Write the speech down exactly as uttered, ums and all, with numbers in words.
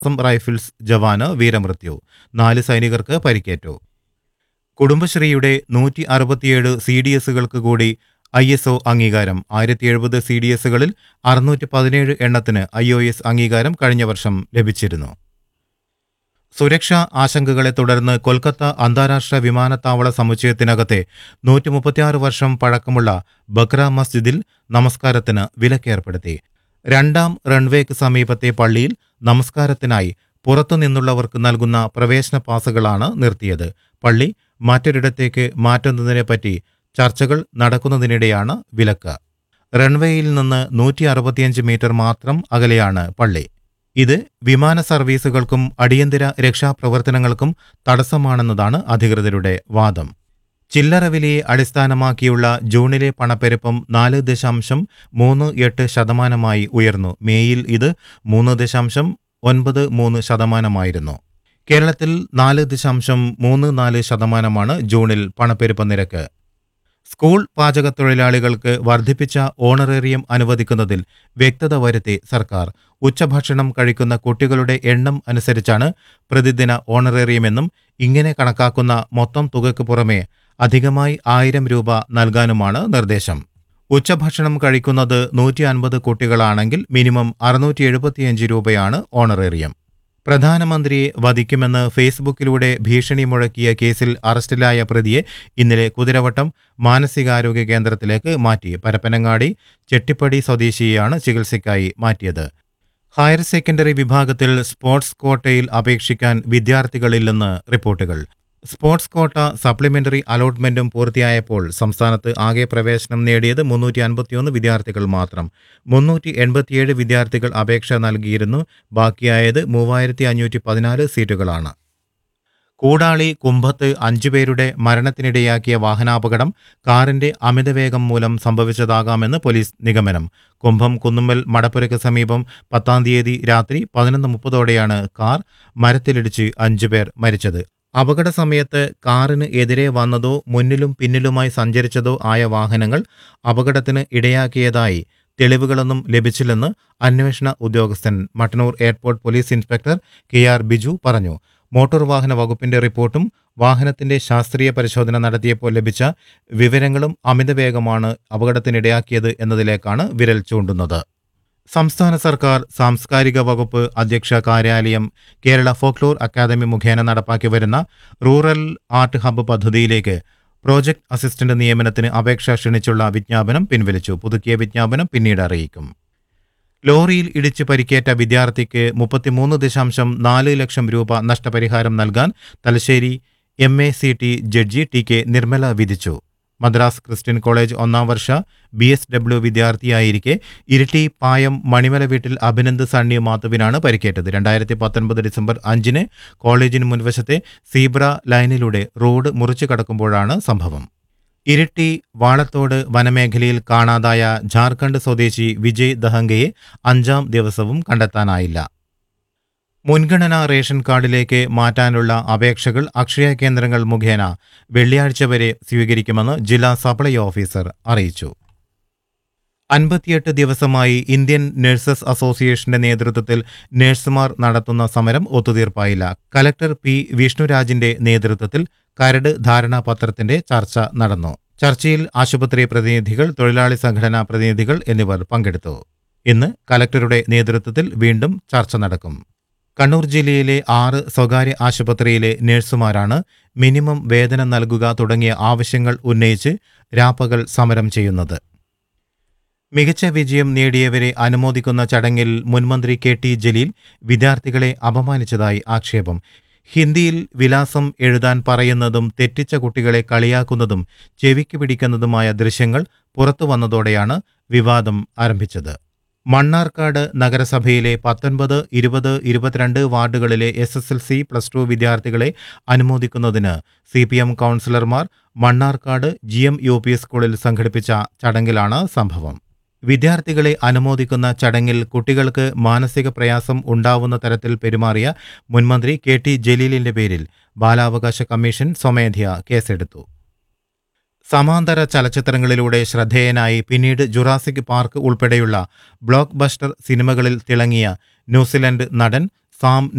Assam rifles ജവാന് വീരമൃത്യു. നാല് സൈനികർക്ക് പരിക്കേറ്റു. കുടുംബശ്രീയുടെ നൂറ്റി അറുപത്തിയേഴ് സി ഡി എസുകൾക്ക് കൂടി ഐ എസ് ഒ അംഗീകാരം. ആയിരത്തി എഴുപത് സി ഡി എസുകളിൽ അറുന്നൂറ്റി പതിനേഴ് എണ്ണത്തിന് ഐ ഒ എസ് അംഗീകാരം കഴിഞ്ഞ വർഷം ലഭിച്ചിരുന്നു. സുരക്ഷാ ആശങ്കകളെ തുടർന്ന് കൊൽക്കത്ത അന്താരാഷ്ട്ര വിമാനത്താവള സമുച്ചയത്തിനകത്തെ നൂറ്റി മുപ്പത്തിയാറ് വർഷം പഴക്കമുള്ള ബക്ര മസ്ജിദിൽ നമസ്കാരത്തിന് വിലക്കേർപ്പെടുത്തി. രണ്ടാം റൺവേക്ക് സമീപത്തെ പള്ളിയിൽ നമസ്കാരത്തിനായി പുറത്തുനിന്നുള്ളവർക്ക് നൽകുന്ന പ്രവേശന പാസുകളാണ് നിർത്തിയത്. പള്ളി മറ്റൊരിടത്തേക്ക് മാറ്റുന്നതിനെപ്പറ്റി ചർച്ചകൾ നടക്കുന്നതിനിടെയാണ് വിലക്ക്. റൺവേയിൽ നിന്ന് നൂറ്റി അറുപത്തിയഞ്ച് മീറ്റർ മാത്രം അകലെയാണ് പള്ളി. ഇത് വിമാന സർവീസുകൾക്കും അടിയന്തര രക്ഷാപ്രവർത്തനങ്ങൾക്കും തടസ്സമാണെന്നതാണ് അധികൃതരുടെ വാദം. ചില്ലറ വിലയെ അടിസ്ഥാനമാക്കിയുള്ള ജൂണിലെ പണപ്പെരുപ്പം നാല് ദശാംശം മൂന്ന് എട്ട് ശതമാനമായി ഉയർന്നു. മേയിൽ ഇത് മൂന്ന് ദശാംശം ഒൻപത് മൂന്ന് ശതമാനമായിരുന്നു. കേരളത്തിൽ നാല് ദശാംശം മൂന്ന് നാല് ശതമാനമാണ് ജൂണിൽ പണപ്പെരുപ്പ നിരക്ക്. സ്കൂൾ പാചകത്തൊഴിലാളികൾക്ക് വർദ്ധിപ്പിച്ച ഓണറേറിയം അനുവദിക്കുന്നതിൽ വ്യക്തത വരുത്തി സർക്കാർ. ഉച്ചഭക്ഷണം കഴിക്കുന്ന കുട്ടികളുടെ എണ്ണം അനുസരിച്ചാണ് പ്രതിദിന ഓണറേറിയമെന്നും ഇങ്ങനെ കണക്കാക്കുന്ന മൊത്തം തുകയ്ക്ക് പുറമെ അധികമായി ആയിരം രൂപ നൽകാനുമാണ് നിർദ്ദേശം. ഉച്ചഭക്ഷണം കഴിക്കുന്നത് നൂറ്റി അൻപത് കുട്ടികളാണെങ്കിൽ മിനിമം അറുന്നൂറ്റി എഴുപത്തിയഞ്ച് രൂപയാണ് ഓണറേറിയം. പ്രധാനമന്ത്രിയെ വധിക്കുമെന്ന് ഫേസ്ബുക്കിലൂടെ ഭീഷണി മുഴക്കിയ കേസിൽ അറസ്റ്റിലായ പ്രതിയെ ഇന്നലെ കുതിരവട്ടം മാനസികാരോഗ്യ കേന്ദ്രത്തിലേക്ക് മാറ്റി. പരപ്പനങ്ങാടി ചെട്ടിപ്പടി സ്വദേശിയെയാണ് ചികിത്സയ്ക്കായി മാറ്റിയത്. ഹയർ സെക്കൻഡറി വിഭാഗത്തിൽ സ്പോർട്സ് ക്വാട്ടയിൽ അപേക്ഷിക്കാൻ വിദ്യാർത്ഥികളില്ലെന്ന് റിപ്പോർട്ടുകൾ. സ്പോർട്സ് ക്വാട്ട സപ്ലിമെന്ററി അലോട്ട്മെന്റും പൂർത്തിയായപ്പോൾ സംസ്ഥാനത്ത് ആകെ പ്രവേശനം നേടിയത് മുന്നൂറ്റി അൻപത്തിയൊന്ന് വിദ്യാർത്ഥികൾ മാത്രം. മുന്നൂറ്റി എൺപത്തിയേഴ് വിദ്യാർത്ഥികൾ അപേക്ഷ നൽകിയിരുന്നു. ബാക്കിയായത് മൂവായിരത്തി അഞ്ഞൂറ്റി പതിനാല് സീറ്റുകളാണ്. കൂടാളി കുമ്പത്ത് അഞ്ചുപേരുടെ മരണത്തിനിടയാക്കിയ വാഹനാപകടം കാറിന്റെ അമിതവേഗം മൂലം സംഭവിച്ചതാകാമെന്ന് പോലീസ് നിഗമനം. കുമ്പം കുന്നുമ്മൽ മടപ്പുരയ്ക്ക് സമീപം പത്താം തീയതി രാത്രി പതിനൊന്ന് മുപ്പതോടെയാണ് കാർ മരത്തിലിടിച്ച് അഞ്ചുപേർ മരിച്ചത്. അപകട സമയത്ത് കാറിന് എതിരെ വന്നതോ മുന്നിലും പിന്നിലുമായി സഞ്ചരിച്ചതോ ആയ വാഹനങ്ങൾ അപകടത്തിന് ഇടയാക്കിയതായി തെളിവുകളൊന്നും ലഭിച്ചില്ലെന്ന് അന്വേഷണ ഉദ്യോഗസ്ഥൻ Mattannur airport police inspector K R Biju പറഞ്ഞു. മോട്ടോർ വാഹന വകുപ്പിന്റെ റിപ്പോർട്ടും വാഹനത്തിന്റെ ശാസ്ത്രീയ പരിശോധന നടത്തിയപ്പോൾ ലഭിച്ച വിവരങ്ങളും അമിതവേഗമാണ് അപകടത്തിനിടയാക്കിയത് എന്നതിലേക്കാണ് വിരൽ ചൂണ്ടുന്നത്. സംസ്ഥാന സർക്കാർ സാംസ്കാരിക വകുപ്പ് അധ്യക്ഷ കാര്യാലയം കേരള ഫോക്ലോർ അക്കാദമി മുഖേന നടപ്പാക്കി വരുന്ന റൂറൽ ആർട്ട് ഹബ്ബ് പദ്ധതിയിലേക്ക് പ്രോജക്ട് അസിസ്റ്റന്റ് നിയമനത്തിന് അപേക്ഷ ക്ഷണിച്ചുള്ള വിജ്ഞാപനം പിൻവലിച്ചു. പുതുക്കിയ വിജ്ഞാപനം പിന്നീട് അറിയിക്കും. ലോറിയിൽ ഇടിച്ച് പരിക്കേറ്റ വിദ്യാർത്ഥിക്ക് മുപ്പത്തിമൂന്ന് ദശാംശം നാല് ലക്ഷം രൂപ നഷ്ടപരിഹാരം നൽകാൻ Thalassery M A C T judge T K Nirmala വിധിച്ചു. മദ്രാസ് ക്രിസ്ത്യൻ കോളേജ് ഒന്നാം വർഷ ബി എസ് ഡബ്ല്യു വിദ്യാർത്ഥിയായിരിക്കെ ഇരിട്ടി പായം മണിമല വീട്ടിൽ അഭിനന്ദ് സണ്ണി മാത്തുവിനാണ് പരിക്കേറ്റത്. രണ്ടായിരത്തി പത്തൊൻപത് ഡിസംബർ അഞ്ചിന് കോളേജിന് മുൻവശത്തെ സീബ്ര ലൈനിലൂടെ റോഡ് മുറിച്ചു കടക്കുമ്പോഴാണ് സംഭവം. ഇരിട്ടി വാളത്തോട് വനമേഖലയിൽ കാണാതായ ജാർഖണ്ഡ് സ്വദേശി വിജയ് ദഹങ്കയെ അഞ്ചാം ദിവസവും കണ്ടെത്താനായില്ല. മുൻഗണനാ റേഷൻ കാർഡിലേക്ക് മാറ്റാനുള്ള അപേക്ഷകൾ അക്ഷയ കേന്ദ്രങ്ങൾ മുഖേന വെള്ളിയാഴ്ച വരെ സ്വീകരിക്കുമെന്ന് ജില്ലാ സപ്ലൈ ഓഫീസർ അറിയിച്ചു. അൻപത്തിയെട്ട് ദിവസമായി ഇന്ത്യൻ നഴ്സസ് അസോസിയേഷന്റെ നേതൃത്വത്തിൽ നഴ്സുമാർ നടത്തുന്ന സമരം ഒത്തുതീർപ്പായില്ല. കലക്ടർ പി വിഷ്ണുരാജിന്റെ നേതൃത്വത്തിൽ കരട് ധാരണാപത്രത്തിന്റെ ചർച്ച നടന്നു. ചർച്ചയിൽ ആശുപത്രി പ്രതിനിധികൾ, തൊഴിലാളി സംഘടനാ പ്രതിനിധികൾ എന്നിവർ പങ്കെടുത്തു. ഇന്ന് കലക്ടറുടെ നേതൃത്വത്തിൽ വീണ്ടും ചർച്ച നടക്കും. കണ്ണൂർ ജില്ലയിലെ ആറ് സ്വകാര്യ ആശുപത്രിയിലെ നഴ്സുമാരാണ് മിനിമം വേതനം നൽകുക തുടങ്ങിയ ആവശ്യങ്ങൾ ഉന്നയിച്ച് രാപ്പകൽ സമരം ചെയ്യുന്നത്. മികച്ച വിജയം നേടിയവരെ അനുമോദിക്കുന്ന ചടങ്ങിൽ മുൻമന്ത്രി കെ ടി ജലീൽ വിദ്യാർത്ഥികളെ അപമാനിച്ചതായി ആക്ഷേപം. ഹിന്ദിയിൽ വിലാസം എഴുതാൻ പറയുന്നതും തെറ്റിച്ച കുട്ടികളെ കളിയാക്കുന്നതും ചെവിക്ക് പിടിക്കുന്നതുമായ ദൃശ്യങ്ങൾ പുറത്തു വന്നതോടെയാണ് വിവാദം ആരംഭിച്ചത്. മണ്ണാർക്കാട് നഗരസഭയിലെ പത്തൊൻപത്, ഇരുപത്, ഇരുപത്തിരണ്ട് വാർഡുകളിലെ S S L C plus two വിദ്യാർത്ഥികളെ അനുമോദിക്കുന്നതിന് സി പി എം കൗൺസിലർമാർ Mannarkkad G M U P സ്കൂളിൽ സംഘടിപ്പിച്ച ചടങ്ങിലാണ് സംഭവം. വിദ്യാർത്ഥികളെ അനുമോദിക്കുന്ന ചടങ്ങിൽ കുട്ടികൾക്ക് മാനസിക പ്രയാസം ഉണ്ടാവുന്ന തരത്തിൽ പെരുമാറിയ മുൻമന്ത്രി കെ ടി ജലീലിന്റെ പേരിൽ ബാലാവകാശ കമ്മീഷൻ സ്വമേധയാ കേസെടുത്തു. സമാന്തര ചലച്ചിത്രങ്ങളിലൂടെ ശ്രദ്ധേയനായി പിന്നീട് ജുറാസിക് പാർക്ക് ഉൾപ്പെടെയുള്ള ബ്ലോക്ക് ബസ്റ്റർ സിനിമകളിൽ തിളങ്ങിയ ന്യൂസിലൻഡ് നടൻ സാം